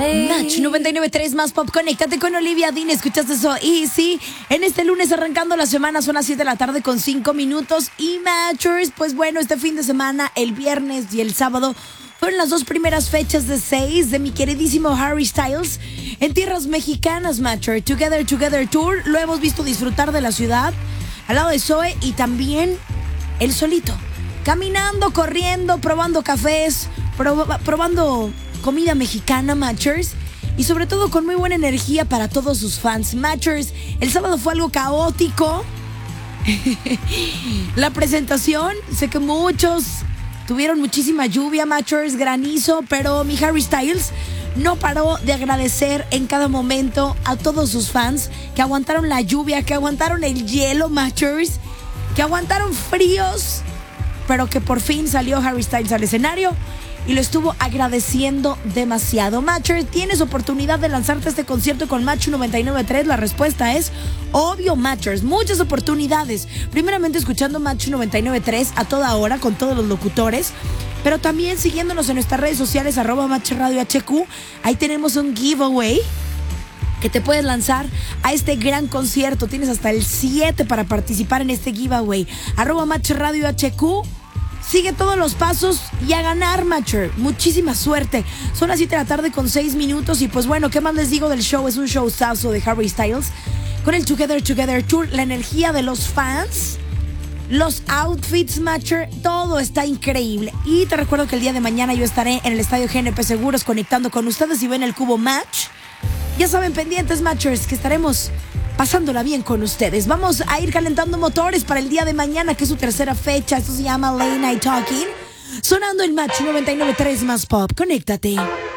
Match 99.3 más pop. Conéctate con Olivia Dean. ¿Escuchaste eso? Y sí, en este lunes arrancando la semana son las 7 de la tarde con 5 minutos. Y Matchers, pues bueno, este fin de semana, el viernes y el sábado, fueron las dos primeras fechas de 6 de mi queridísimo Harry Styles en tierras mexicanas, Matcher. Together Tour. Lo hemos visto disfrutar de la ciudad al lado de Zoe y también él solito. Caminando, corriendo, probando cafés, probando comida mexicana, Matchers. Y sobre todo con muy buena energía para todos sus fans, Matchers. El sábado fue algo caótico. La presentación, sé que muchos tuvieron muchísima lluvia, Matchers, granizo, pero mi Harry Styles no paró de agradecer en cada momento a todos sus fans que aguantaron la lluvia, que aguantaron el hielo, Matchers, que aguantaron fríos, pero que por fin salió Harry Styles al escenario y lo estuvo agradeciendo demasiado. Matcher, ¿tienes oportunidad de lanzarte este concierto con Match 99.3? La respuesta es obvio, Matchers. Muchas oportunidades. Primeramente escuchando Match 99.3 a toda hora con todos los locutores, pero también siguiéndonos en nuestras redes sociales @MatchRadioHQ. Ahí tenemos un giveaway que te puedes lanzar a este gran concierto. Tienes hasta el 7 para participar en este giveaway. @MatchRadioHQ. Sigue todos los pasos y a ganar, Matcher. Muchísima suerte. Son las 7 de la tarde con 6 minutos. Y pues bueno, ¿qué más les digo del show? Es un showzazo de Harry Styles con el Together Tour. La energía de los fans, los outfits, Matcher, todo está increíble. Y te recuerdo que el día de mañana yo estaré en el estadio GNP Seguros conectando con ustedes y ven el Cubo Match. Ya saben, pendientes, Matchers, que estaremos pasándola bien con ustedes. Vamos a ir calentando motores para el día de mañana, que es su tercera fecha. Esto se llama Late Night Talking. Sonando el Match 99.3 más pop. Conéctate.